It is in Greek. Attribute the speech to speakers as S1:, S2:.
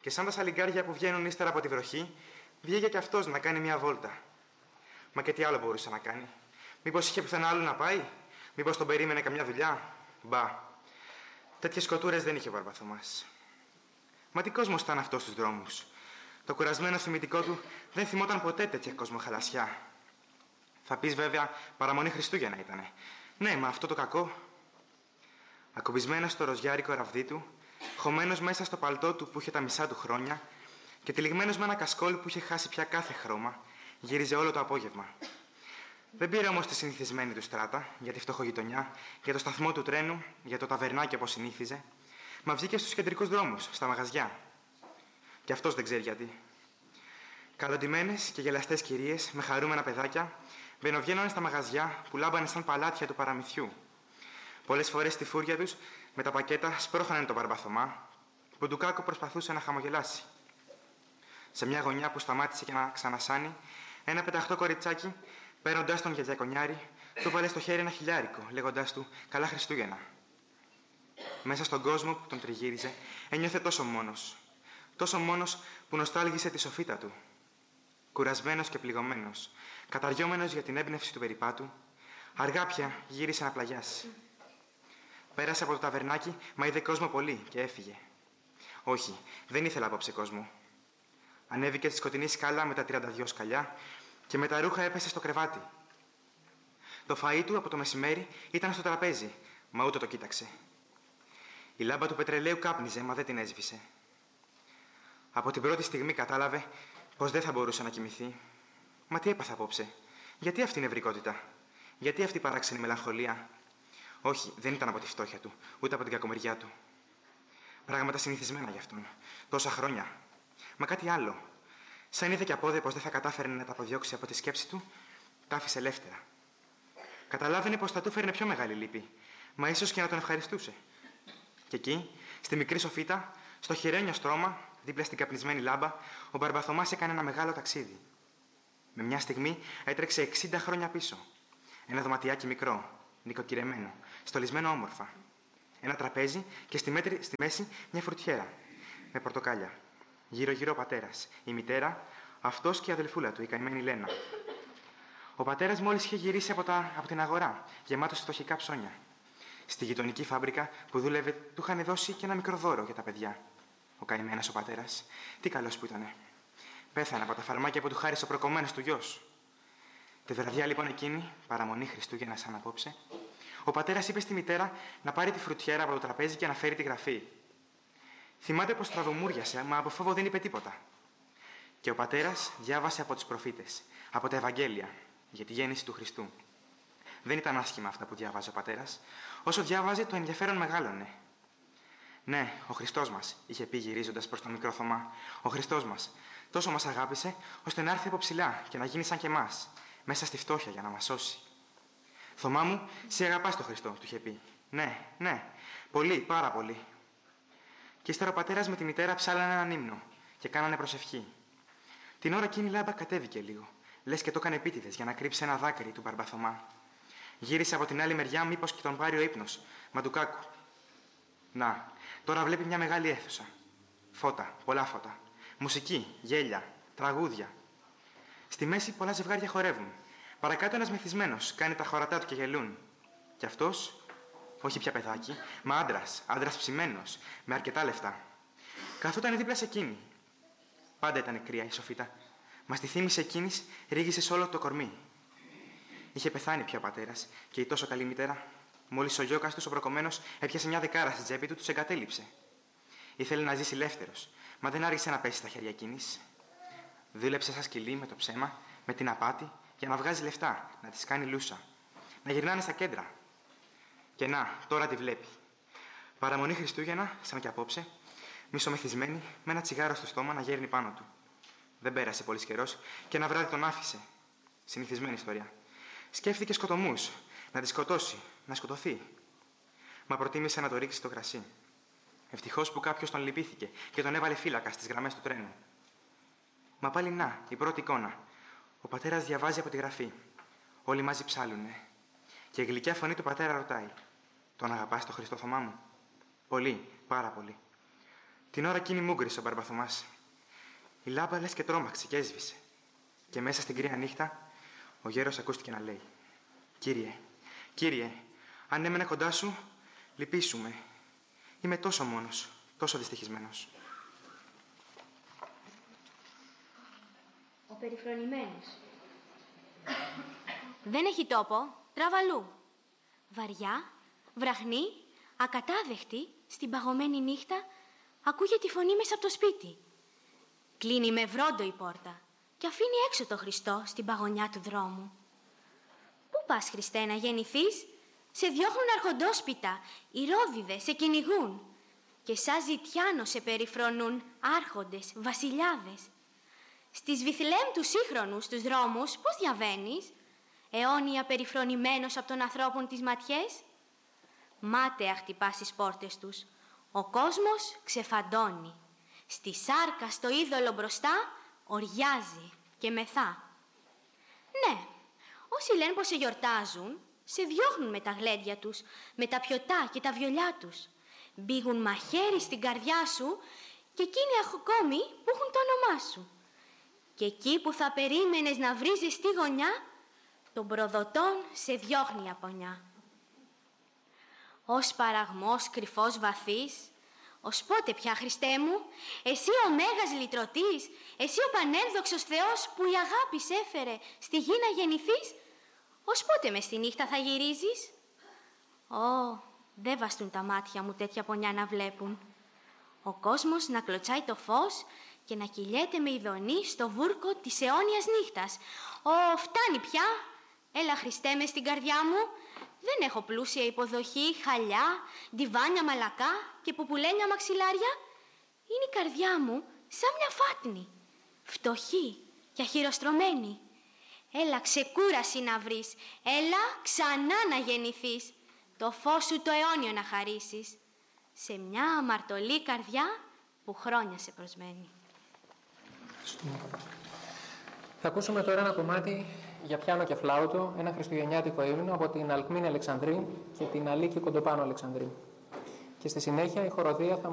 S1: Και σαν τα σαλιγκάρια που βγαίνουν ύστερα από τη βροχή, βγήκε κι αυτός να κάνει μια βόλτα. Μα και τι άλλο μπορούσε να κάνει? Μήπως είχε πουθενά άλλο να πάει? Μήπως τον περίμενε καμιά δουλειά? Μπα. Τέτοιες κοτούρες δεν είχε ο Μπαρμπαθωμάς. Μα τι κόσμος ήταν αυτός στους δρόμους? Το κουρασμένο θυμητικό του δεν θυμόταν ποτέ τέτοια κοσμοχαλασιά. Θα πεις βέβαια, παραμονή Χριστούγεννα ήτανε. Ναι, μα αυτό το κακό. Ακουμπισμένος στο ροζιάρικο ραβδί του, χωμένος μέσα στο παλτό του που είχε τα μισά του χρόνια και τυλιγμένος με ένα κασκόλ που είχε χάσει πια κάθε χρώμα, γύριζε όλο το απόγευμα. Δεν πήρε όμως τη συνηθισμένη του στράτα για τη φτωχογειτονιά, για το σταθμό του τρένου, για το ταβερνάκι όπως συνήθιζε, μα βγήκε στους κεντρικούς δρόμους, στα μαγαζιά. Κι αυτός δεν ξέρει γιατί. Καλοντυμένες και γελαστές κυρίες με χαρούμενα παιδάκια μπαινοβγαίνανε στα μαγαζιά που λάμπανε σαν παλάτια του παραμυθιού. Πολλές φορές στη φούρια τους με τα πακέτα σπρώχνανε τον Μπαρμπαθωμά, που του Κάκο προσπαθούσε να χαμογελάσει. Σε μια γωνιά που σταμάτησε και να ξανασάνει, ένα πεταχτό κοριτσάκι, παίρνοντας τον για διακονιάρη, του βάλε στο χέρι ένα χιλιάρικο, λέγοντας του «Καλά Χριστούγεννα». Μέσα στον κόσμο που τον τριγύριζε, ένιωθε τόσο μόνος. Τόσο μόνος που νοστάλγησε τη σοφίτα του. Κουρασμένος και πληγωμένος, καταριόμενος για την έμπνευση του περιπάτου, αργά πια γύρισε να πλαγιάσει. Πέρασε από το ταβερνάκι, μα είδε κόσμο πολύ και έφυγε. Όχι, δεν ήθελα απόψε κόσμο. Ανέβηκε στη σκοτεινή σκάλα με τα 32 σκαλιά και με τα ρούχα έπεσε στο κρεβάτι. Το φαΐ του από το μεσημέρι ήταν στο τραπέζι, μα ούτε το κοίταξε. Η λάμπα του πετρελαίου κάπνιζε, μα δεν την έσβησε. Από την πρώτη στιγμή κατάλαβε πως δεν θα μπορούσε να κοιμηθεί. Μα τι έπαθε απόψε? Γιατί αυτή η νευρικότητα? Γιατί αυτή η παράξενη μελαγχολία? Όχι, δεν ήταν από τη φτώχεια του, ούτε από την κακομοιριά του. Πράγματα συνηθισμένα για αυτόν. Τόσα χρόνια. Μα κάτι άλλο. Σαν είδε και απόδε πως δεν θα κατάφερε να τα αποδιώξει από τη σκέψη του, τα άφησε ελεύθερα. Καταλάβαινε πως θα του φέρνε πιο μεγάλη λύπη, μα ίσως και να τον ευχαριστούσε. Και εκεί, στη μικρή σοφίτα, στο χειρένιο στρώμα, δίπλα στην καπνισμένη λάμπα, ο Μπαρμπαθωμάς έκανε ένα μεγάλο ταξίδι. Με μια στιγμή έτρεξε 60 χρόνια πίσω. Ένα δωματιάκι μικρό, νοικοκυρεμένο, στολισμένο όμορφα. Ένα τραπέζι και στη μέση μια φρουτιέρα με πορτοκάλια. Γύρω-γύρω ο πατέρας, η μητέρα, αυτός και η αδελφούλα του, η καημένη Λένα. Ο πατέρας μόλις είχε γυρίσει από την αγορά, γεμάτος φτωχικά ψώνια. Στη γειτονική φάμπρικα που δούλευε, του είχαν δώσει και ένα μικρό δώρο για τα παιδιά. Ο καημένος ο πατέρας, τι καλός που ήτανε. Πέθανε από τα φαρμάκια που του χάρισε ο προκομμένος του γιος. Τη βραδιά λοιπόν εκείνη, παραμονή Χριστούγεννα σαν απόψε, ο πατέρας είπε στη μητέρα να πάρει τη φρουτιέρα από το τραπέζι και να φέρει τη γραφή. Θυμάται πως τραβομούριασε, μα από φόβο δεν είπε τίποτα. Και ο πατέρας διάβασε από τους προφήτες, από τα Ευαγγέλια, για τη γέννηση του Χριστού. Δεν ήταν άσχημα αυτά που διάβαζε ο πατέρας, όσο διάβαζε το ενδιαφέρον μεγάλωνε. Ναι, ο Χριστός μας, είχε πει γυρίζοντας προς τον μικρό Θωμά. Ο Χριστός μας, τόσο μας αγάπησε, ώστε να έρθει από ψηλά και να γίνει σαν και εμάς, μέσα στη φτώχεια για να μας σώσει. Θωμά μου, σε αγαπάς τον Χριστό, του είχε πει. Ναι, ναι, πολύ, πάρα πολύ. Και ύστερα ο πατέρας με τη μητέρα ψάλανε έναν ύμνο και κάνανε προσευχή. Την ώρα εκείνη η λάμπα κατέβηκε λίγο, λες και το έκανε επίτηδες για να κρύψει ένα δάκρυ του Μπαρμπαθωμά. Γύρισε από την άλλη μεριά, μήπως και τον πάρει ο ύπνος, μα του Κάκου. Να, τώρα βλέπει μια μεγάλη αίθουσα. Φώτα, πολλά φώτα. Μουσική, γέλια, τραγούδια. Στη μέση πολλά ζευγάρια χορεύουν. Παρακάτω ένας μεθυσμένος κάνει τα χωρατά του και γελούν. Και αυτός, όχι πια παιδάκι, μα άντρας ψημένος, με αρκετά λεφτά. Καθόταν δίπλα σε εκείνη. Πάντα ήταν κρύα η σοφίτα, μα στη θύμηση εκείνης ρίγησε σε όλο το κορμί. Είχε πεθάνει πια ο πατέρας και η τόσο καλή μητέρα. Μόλις ο γιώκας του ο προκομμένος έπιασε μια δεκάρα στη τσέπη του, τους εγκατέλειψε. Ήθελε να ζήσει ελεύθερος, μα δεν άργησε να πέσει στα χέρια εκείνης. Δούλεψε σαν σκυλί με το ψέμα, με την απάτη, για να βγάζει λεφτά, να τις κάνει λούσα. Να γυρνάνε στα κέντρα. Και να, τώρα τη βλέπει. Παραμονή Χριστούγεννα, σαν και απόψε, μισομεθυσμένη, με ένα τσιγάρο στο στόμα να γέρνει πάνω του. Δεν πέρασε πολύ καιρός και ένα βράδυ τον άφησε. Συνηθισμένη ιστορία. Σκέφτηκε σκοτωμούς, να τη σκοτώσει, να σκοτωθεί. Μα προτίμησε να το ρίξει στο κρασί. Ευτυχώς που κάποιος τον λυπήθηκε και τον έβαλε φύλακα στις γραμμές του τρένου. Μα πάλι να, η πρώτη εικόνα. Ο πατέρας διαβάζει από τη γραφή. Όλοι μαζί ψάλουνε. Και η γλυκιά φωνή του πατέρα ρωτάει: Τον αγαπάς τον Χριστό Θωμά μου? Πολύ, πάρα πολύ. Την ώρα εκείνη μούγκρισε ο Μπαρμπαθωμάς. Η λάμπα λες και τρόμαξε και έσβησε. Και μέσα στην κρύα νύχτα ο γέρος ακούστηκε να λέει: «Κύριε, Κύριε, αν έμενα κοντά σου, λυπήσου. Είμαι τόσο μόνος, τόσο δυστυχισμένος».
S2: Ο περιφρονημένος. Δεν έχει τόπο, τραβαλού. Βαριά, βραχνή, ακατάδεχτη, στην παγωμένη νύχτα, ακούγεται τη φωνή μέσα από το σπίτι. Κλείνει με βρόντο η πόρτα και αφήνει έξω το Χριστό στην παγωνιά του δρόμου. «Πού πας, Χριστέ, να γεννηθείς? Σε διώχνουν αρχοντόσπιτα, οι ρόβιδες σε κυνηγούν και σαν ζητιάνο σε περιφρονούν άρχοντες, βασιλιάδες. Στις Βιθλεέμ του σύγχρονους τους δρόμους πώς διαβαίνεις, αιώνια περιφρονημένος από των ανθρώπων τις ματιές? Μάταια χτυπάς στις πόρτες τους. Ο κόσμος ξεφαντώνει. Στη σάρκα στο είδωλο μπροστά οριάζει και μεθά. Ναι, όσοι λένε πως σε γιορτάζουν, σε διώχνουν με τα γλέντια τους, με τα πιωτά και τα βιολιά τους. Μπήγουν μαχαίρι στην καρδιά σου και εκείνοι ακόμη που έχουν το όνομά σου. Και εκεί που θα περίμενες να βρίζεις τη γωνιά, τον προδοτών σε διώχνει η απονιά. Ως παραγμός κρυφός βαθύς, ως πότε πια, Χριστέ μου, εσύ ο μέγας λυτρωτής, εσύ ο πανένδοξος Θεός που η αγάπη σε έφερε στη γη να γεννηθείς, ως πότε μες στη νύχτα θα γυρίζεις? Δεν βαστούν τα μάτια μου τέτοια πονιά να βλέπουν. Ο κόσμος να κλωτσάει το φως και να κυλιέται με ειδονή στο βούρκο της αιώνιας νύχτας. Φτάνει πια. Έλα, Χριστέ, μες στην καρδιά μου. Δεν έχω πλούσια υποδοχή, χαλιά, ντιβάνια μαλακά και πουπουλένια μαξιλάρια. Είναι η καρδιά μου σαν μια φάτνη, φτωχή και αχυροστρωμένη. Έλα, ξεκούραση να βρεις. Έλα, ξανά να γεννηθείς. Το φως σου το αιώνιο να χαρίσεις σε μια αμαρτωλή καρδιά που χρόνια σε προσμένει.
S3: Θα ακούσουμε τώρα ένα κομμάτι για πιάνο και φλάουτο, ένα χριστουγεννιάτικο ύμνο από την Αλκμήνη Αλεξανδρή και την Αλίκη Κοντοπάνου Αλεξανδρή. Και στη συνέχεια η χοροδία θα